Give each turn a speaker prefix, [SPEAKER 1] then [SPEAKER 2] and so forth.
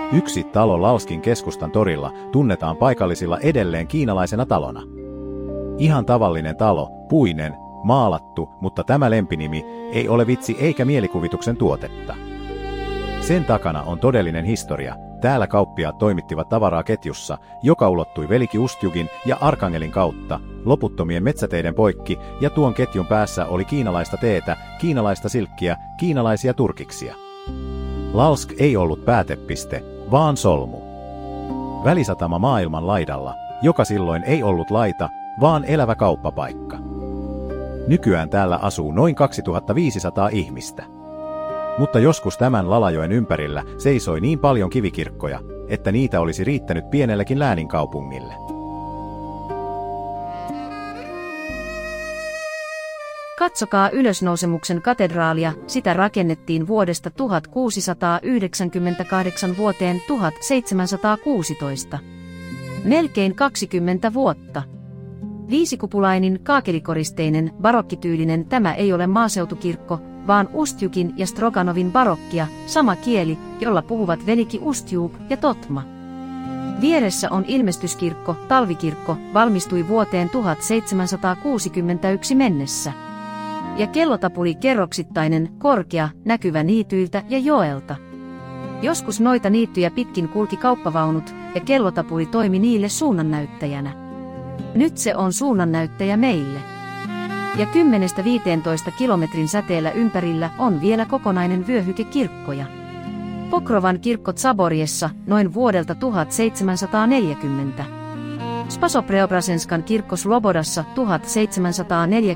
[SPEAKER 1] Yksi talo Lalskin keskustan torilla tunnetaan paikallisilla edelleen kiinalaisena talona. Ihan tavallinen talo, puinen, maalattu, mutta tämä lempinimi ei ole vitsi eikä mielikuvituksen tuotetta. Sen takana on todellinen historia. Täällä kauppiaat toimittivat tavaraa ketjussa, joka ulottui Veliki Ustjugin ja Arkangelin kautta, loputtomien metsäteiden poikki, ja tuon ketjun päässä oli kiinalaista teetä, kiinalaista silkkiä, kiinalaisia turkiksia. Lalsk ei ollut päätepiste, vaan solmu. Välisatama maailman laidalla, joka silloin ei ollut laita, vaan elävä kauppapaikka. Nykyään täällä asuu noin 2500 ihmistä. Mutta joskus tämän Lalajoen ympärillä seisoi niin paljon kivikirkkoja, että niitä olisi riittänyt pienellekin lääninkaupungille.
[SPEAKER 2] Katsokaa Ylösnousemuksen katedraalia, sitä rakennettiin vuodesta 1698 vuoteen 1716. Melkein 20 vuotta. Viisikupulainen, kaakelikoristeinen, barokkityylinen tämä ei ole maaseutukirkko, vaan Ustjugin ja Stroganovin barokkia, sama kieli, jolla puhuvat Veliki Ustjug ja Totma. Vieressä on ilmestyskirkko, talvikirkko, valmistui vuoteen 1761 mennessä. Ja kellotapuli kerroksittainen, korkea, näkyvä niityiltä ja joelta. Joskus noita niittyjä pitkin kulki kauppavaunut, ja kellotapuli toimi niille suunnannäyttäjänä. Nyt se on suunnannäyttäjä meille. Ja 10–15 kilometrin säteellä ympärillä on vielä kokonainen vyöhyke kirkkoja. Pokrovan kirkko Zaboriessa noin vuodelta 1740. Spasopreobrasenskan kirkko Slobodassa 1740.